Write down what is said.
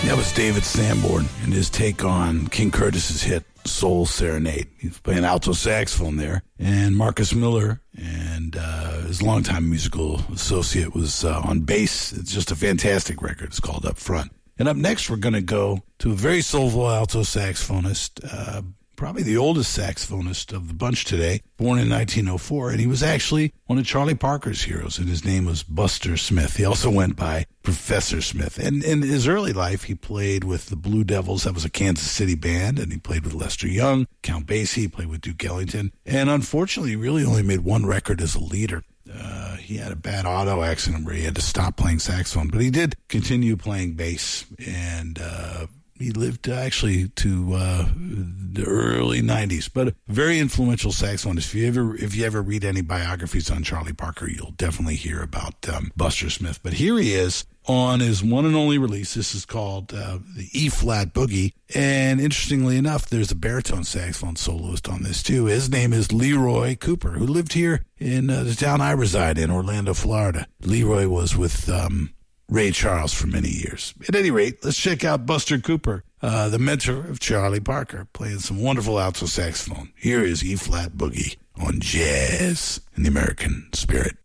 That was David Sanborn and his take on King Curtis's hit Soul Serenade. He's playing alto saxophone there. And Marcus Miller and his longtime musical associate was on bass. It's just a fantastic record. It's called Up Front. And up next, we're going to go to a very soulful alto saxophonist, probably the oldest saxophonist of the bunch today, born in 1904, and he was actually one of Charlie Parker's heroes, and his name was Buster Smith. He also went by Professor Smith. And in his early life, he played with the Blue Devils. That was a Kansas City band, and he played with Lester Young, Count Basie, he played with Duke Ellington, and unfortunately, he really only made one record as a leader. He had a bad auto accident where he had to stop playing saxophone, but he did continue playing bass, and he lived actually to the early 90s, but a very influential saxophonist. If you ever read any biographies on Charlie Parker, you'll definitely hear about Buster Smith. But here he is on his one and only release. This is called the E-flat Boogie. And interestingly enough, there's a baritone saxophone soloist on this too. His name is Leroy Cooper, who lived here in the town I reside in, Orlando, Florida. Leroy was with Ray Charles for many years. At any rate, let's check out Buster Cooper, the mentor of Charlie Parker, playing some wonderful alto saxophone. Here is E-flat Boogie on Jazz in the American Spirit.